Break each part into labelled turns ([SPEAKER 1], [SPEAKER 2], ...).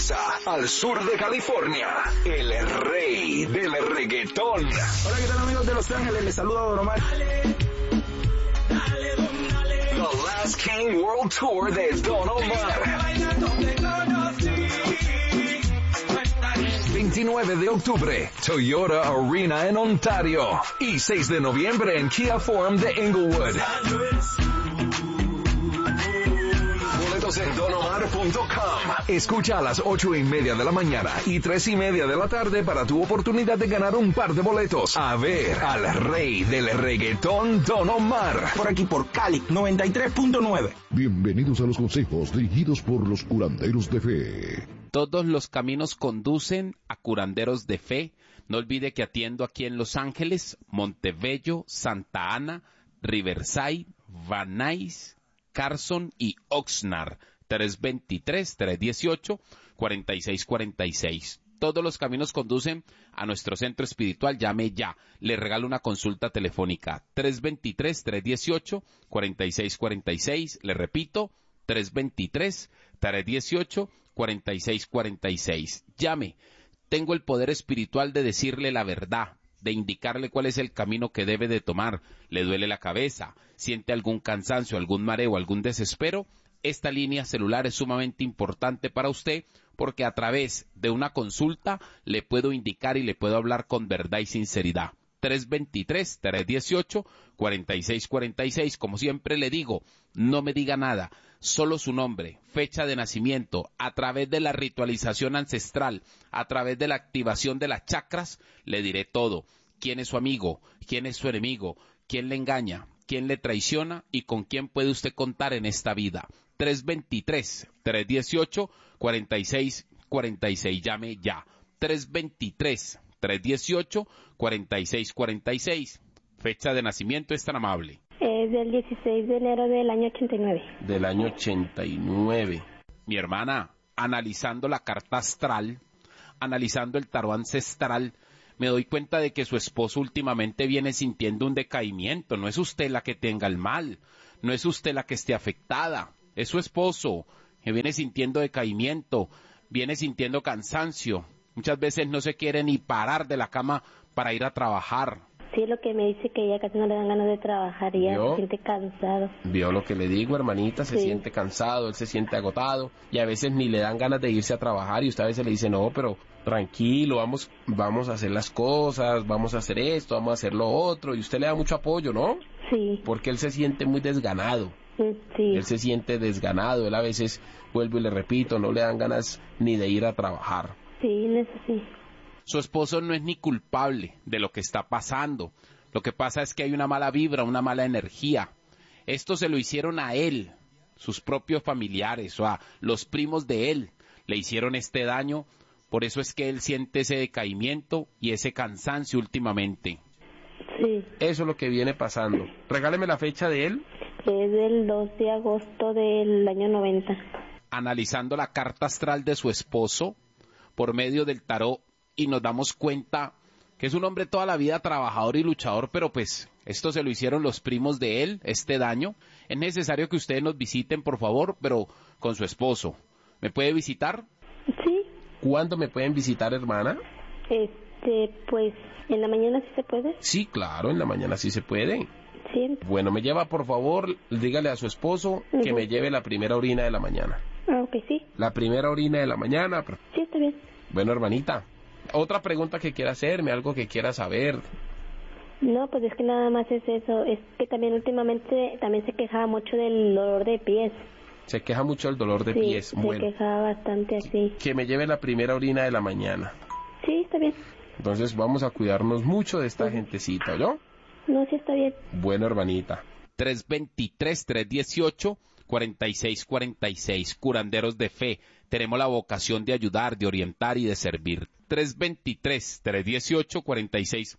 [SPEAKER 1] Mesa, al sur de California, el rey del reggaetón.
[SPEAKER 2] Hola, ¿qué tal amigos de Los Ángeles? Les saluda Don Omar.
[SPEAKER 1] The Last King World Tour de Don Omar. 29 de octubre, Toyota Arena en Ontario. Y 6 de noviembre en Kia Forum de Inglewood. Boletos en donomar.com. Escucha a las 8:30 de la mañana y 3:30 de la tarde para tu oportunidad de ganar un par de boletos. A ver al rey del reggaetón, Don Omar.
[SPEAKER 2] Por aquí por Cali 93.9.
[SPEAKER 3] Bienvenidos a los consejos dirigidos por los curanderos de fe.
[SPEAKER 4] Todos los caminos conducen a curanderos de fe. No olvide que atiendo aquí en Los Ángeles, Montebello, Santa Ana, Riverside, Van Nuys, Carson y Oxnard. 323-318-4646. Todos los caminos conducen a nuestro centro espiritual. Llame ya. Le regalo una consulta telefónica. 323-318-4646. Le repito, 323-318-4646. Llame. Tengo el poder espiritual de decirle la verdad, de indicarle cuál es el camino que debe de tomar. Le duele la cabeza, siente algún cansancio, algún mareo, algún desespero. Esta línea celular es sumamente importante para usted porque a través de una consulta le puedo indicar y le puedo hablar con verdad y sinceridad. 323-318-4646. Como siempre le digo, no me diga nada, solo su nombre, fecha de nacimiento. A través de la ritualización ancestral, a través de la activación de las chakras, le diré todo. ¿Quién es su amigo? ¿Quién es su enemigo? ¿Quién le engaña? ¿Quién le traiciona? ¿Y con quién puede usted contar en esta vida? 323-318-4646. Llame ya. 323-318-4646. Fecha de nacimiento, es tan amable.
[SPEAKER 5] Es del 16 de enero del año 89.
[SPEAKER 4] Del año 89. Mi hermana, analizando la carta astral, analizando el tarot ancestral, me doy cuenta de que su esposo últimamente viene sintiendo un decaimiento. No es usted la que tenga el mal, no es usted la que esté afectada, es su esposo que viene sintiendo decaimiento, viene sintiendo cansancio. Muchas veces no se quiere ni parar de la cama para ir a trabajar.
[SPEAKER 5] Sí, lo que me dice que ella casi no le dan ganas de trabajar y ella se siente cansado.
[SPEAKER 4] ¿Vio lo que le digo, hermanita? Se siente cansado, él se siente agotado y a veces ni le dan ganas de irse a trabajar y usted a veces le dice, no, pero tranquilo, vamos a hacer las cosas, vamos a hacer esto, vamos a hacer lo otro, y usted le da mucho apoyo, ¿no?
[SPEAKER 5] Sí.
[SPEAKER 4] Porque él se siente muy desganado.
[SPEAKER 5] Sí.
[SPEAKER 4] Él se siente desganado, él a veces, vuelvo y le repito, no le dan ganas ni de ir a trabajar.
[SPEAKER 5] Sí, eso sí.
[SPEAKER 4] Su esposo no es ni culpable de lo que está pasando. Lo que pasa es que hay una mala vibra, una mala energía. Esto se lo hicieron a él, sus propios familiares, o a los primos de él, le hicieron este daño. Por eso es que él siente ese decaimiento y ese cansancio últimamente.
[SPEAKER 5] Sí.
[SPEAKER 4] Eso es lo que viene pasando. Regáleme la fecha de él.
[SPEAKER 5] Es del 2 de agosto del año 90.
[SPEAKER 4] Analizando la carta astral de su esposo por medio del tarot, y nos damos cuenta que es un hombre toda la vida trabajador y luchador, pero pues esto se lo hicieron los primos de él, este daño. Es necesario que ustedes nos visiten, por favor, pero con su esposo. ¿Me puede visitar?
[SPEAKER 5] Sí.
[SPEAKER 4] ¿Cuándo me pueden visitar, hermana?
[SPEAKER 5] Pues en la mañana sí se puede.
[SPEAKER 4] Sí, claro, en la mañana sí se puede.
[SPEAKER 5] Sí.
[SPEAKER 4] Bueno, me lleva, por favor, dígale a su esposo que me lleve la primera orina de la mañana.
[SPEAKER 5] Ah, ok, sí.
[SPEAKER 4] La primera orina de la mañana.
[SPEAKER 5] Sí, está bien.
[SPEAKER 4] Bueno, hermanita, otra pregunta que quiera hacerme, algo que quiera saber.
[SPEAKER 5] No, pues es que nada más es eso. Es que también últimamente también se quejaba mucho del dolor de pies.
[SPEAKER 4] Se queja mucho del dolor de pies.
[SPEAKER 5] Se
[SPEAKER 4] bueno,
[SPEAKER 5] quejaba bastante así.
[SPEAKER 4] Que me lleve la primera orina de la mañana.
[SPEAKER 5] Sí, está bien.
[SPEAKER 4] Entonces vamos a cuidarnos mucho de esta gentecita, ¿yo?
[SPEAKER 5] No, sí está bien.
[SPEAKER 4] Bueno, hermanita. 323-318-4646. Curanderos de fe. Tenemos la vocación de ayudar, de orientar y de servir. 323-318-46.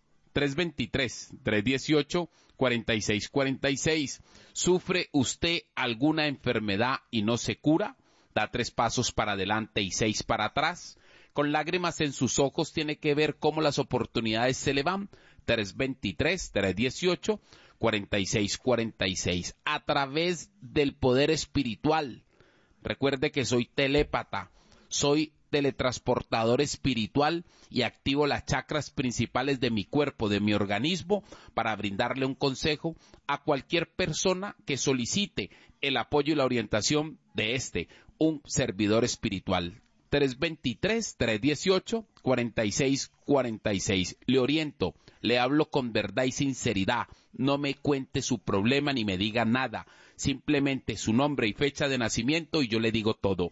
[SPEAKER 4] 323-318-4646. ¿Sufre usted alguna enfermedad y no se cura? Da 3 pasos para adelante y 6 para atrás. Con lágrimas en sus ojos tiene que ver cómo las oportunidades se le van. 323-318-4646. A través del poder espiritual. Recuerde que soy telépata. Soy teletransportador espiritual y activo las chakras principales de mi cuerpo, de mi organismo, para brindarle un consejo a cualquier persona que solicite el apoyo y la orientación de un servidor espiritual. 323-318-4646. Le oriento, le hablo con verdad y sinceridad. No me cuente su problema ni me diga nada. Simplemente su nombre y fecha de nacimiento y yo le digo todo.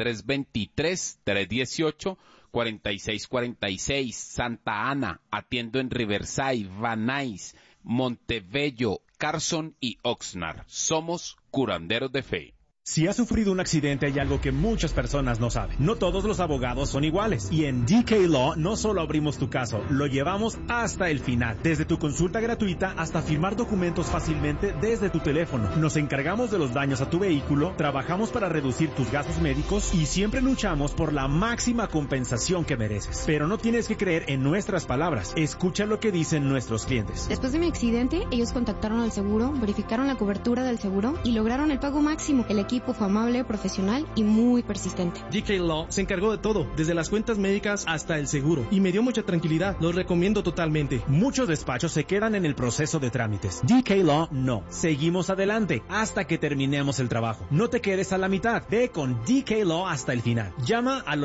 [SPEAKER 4] 323-318-4646. Santa Ana, atiendo en Riverside, Van Nuys, Montebello, Carson y Oxnard. Somos curanderos de fe.
[SPEAKER 6] Si has sufrido un accidente, hay algo que muchas personas no saben. No todos los abogados son iguales. Y en DK Law no solo abrimos tu caso, lo llevamos hasta el final. Desde tu consulta gratuita hasta firmar documentos fácilmente desde tu teléfono. Nos encargamos de los daños a tu vehículo, trabajamos para reducir tus gastos médicos y siempre luchamos por la máxima compensación que mereces. Pero no tienes que creer en nuestras palabras. Escucha lo que dicen nuestros clientes.
[SPEAKER 7] Después de mi accidente, ellos contactaron al seguro, verificaron la cobertura del seguro y lograron el pago máximo. El equipo fue amable, profesional y muy persistente.
[SPEAKER 8] DK Law se encargó de todo, desde las cuentas médicas hasta el seguro, y me dio mucha tranquilidad. Los recomiendo totalmente.
[SPEAKER 6] Muchos despachos se quedan en el proceso de trámites. DK Law no. Seguimos adelante hasta que terminemos el trabajo. No te quedes a la mitad. Ve con DK Law hasta el final. Llama al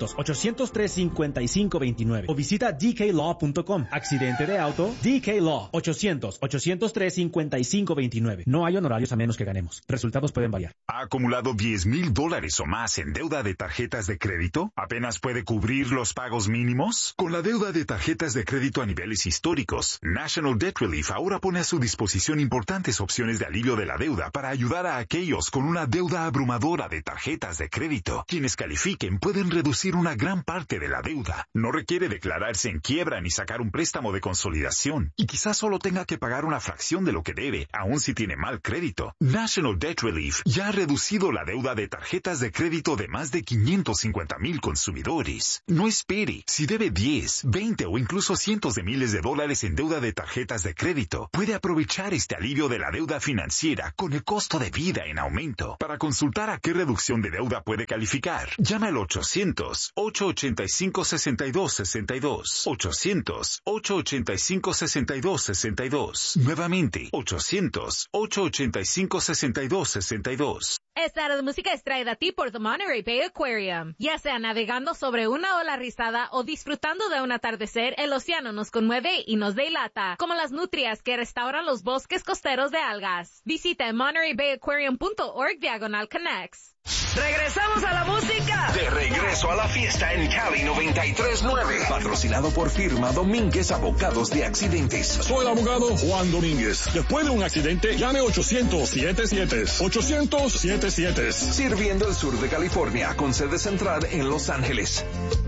[SPEAKER 6] 800-803-5529 o visita dklaw.com. Accidente de auto, DK Law. 800-803-5529. No hay honorarios a menos que ganemos. Resultados pueden variar.
[SPEAKER 9] ¿Ha acumulado $10,000 o más en deuda de tarjetas de crédito? ¿Apenas puede cubrir los pagos mínimos? Con la deuda de tarjetas de crédito a niveles históricos, National Debt Relief ahora pone a su disposición importantes opciones de alivio de la deuda para ayudar a aquellos con una deuda abrumadora de tarjetas de crédito. Quienes califiquen pueden reducir una gran parte de la deuda. No requiere declararse en quiebra ni sacar un préstamo de consolidación. Y quizás solo tenga que pagar una fracción de lo que debe, aun si tiene mal crédito. National Debt Relief ya ha reducido la deuda de tarjetas de crédito de más de 550,000 consumidores. No espere. Si debe 10, 20 o incluso cientos de miles de dólares en deuda de tarjetas de crédito, puede aprovechar este alivio de la deuda financiera con el costo de vida en aumento. Para consultar a qué reducción de deuda puede calificar, llama al 800-885-6262. 800-885-6262. Nuevamente, 800-885-6262.
[SPEAKER 10] Esta área de música es traída a ti por The Monterey Bay Aquarium. Ya sea navegando sobre una ola rizada o disfrutando de un atardecer, el océano nos conmueve y nos dilata, como las nutrias que restauran los bosques costeros de algas. Visita montereybayaquarium.org/connects.
[SPEAKER 11] ¡Regresamos a la música!
[SPEAKER 1] De regreso a la fiesta en Cali 93.9. Patrocinado por firma Domínguez Abogados de Accidentes.
[SPEAKER 3] Soy el abogado Juan Domínguez. Después de un accidente, llame 800-77. 800-77.
[SPEAKER 1] Sirviendo el sur de California con sede central en Los Ángeles.